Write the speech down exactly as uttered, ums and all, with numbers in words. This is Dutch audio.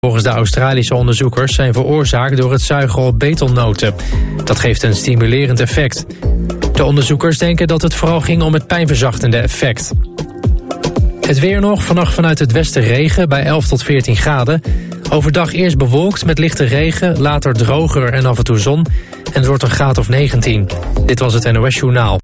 Volgens de Australische onderzoekers zijn veroorzaakt door het zuigen op betelnoten. Dat geeft een stimulerend effect. De onderzoekers denken dat het vooral ging om het pijnverzachtende effect. Het weer nog, vannacht vanuit het westen regen bij elf tot veertien graden. Overdag eerst bewolkt met lichte regen, later droger en af en toe zon. En het wordt een graad of negentien. Dit was het N O S Journaal.